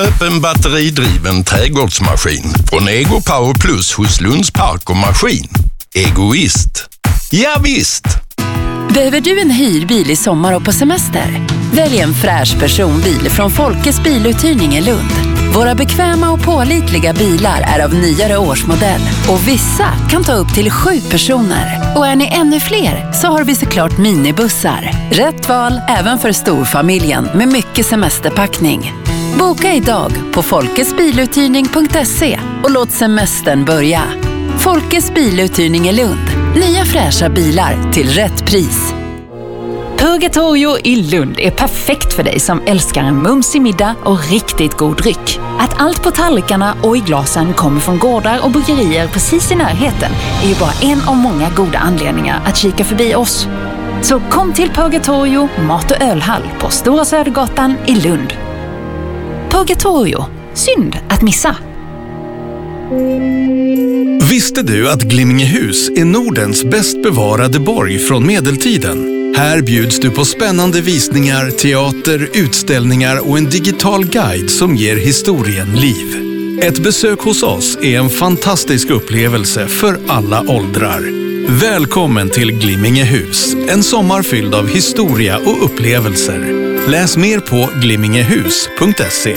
Köp en batteridriven trädgårdsmaskin från Ego Power Plus hos Lunds Park och Maskin. Egoist. Ja visst! Behöver du en hyrbil i sommar och på semester? Välj en fräsch personbil från Folkes biluthyrning i Lund. Våra bekväma och pålitliga bilar är av nyare årsmodell och vissa kan ta upp till 7 personer. Och är ni ännu fler så har vi såklart minibussar. Rätt val även för storfamiljen med mycket semesterpackning. Boka idag på folkesbiluthyrning.se och låt semestern börja. Folkes biluthyrning i Lund. Nya fräscha bilar till rätt pris. Purgatorio i Lund är perfekt för dig som älskar en mumsig middag och riktigt god dryck. Att allt på tallrikarna och i glasen kommer från gårdar och bryggerier precis i närheten är ju bara en av många goda anledningar att kika förbi oss. Så kom till Purgatorio mat- och ölhall på Stora Södergatan i Lund. Purgatorio. Synd att missa. Visste du att Glimmingehus är Nordens bäst bevarade borg från medeltiden? Här bjuds du på spännande visningar, teater, utställningar och en digital guide som ger historien liv. Ett besök hos oss är en fantastisk upplevelse för alla åldrar. Välkommen till Glimmingehus, en sommar fylld av historia och upplevelser. Läs mer på glimmingehus.se.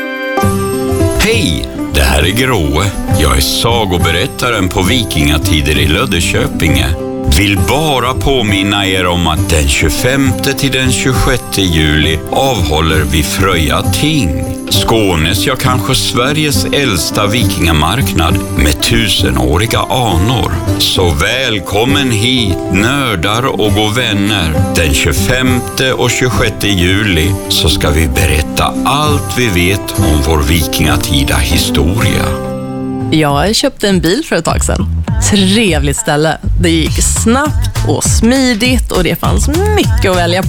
Hej, det här är Gråe. Jag är sagoberättaren på Vikingatider i Löddeköpinge. Vill bara påminna er om att den 25 till den 26 juli avhåller vi Fröja ting. Skånes, ja kanske Sveriges äldsta vikingamarknad med 1000-åriga anor. Så välkommen hit, nördar och god vänner. Den 25 och 26 juli så ska vi berätta allt vi vet om vår vikingatida historia. Jag köpte en bil för ett tag sedan. Trevligt ställe. Det gick snabbt och smidigt och det fanns mycket att välja på.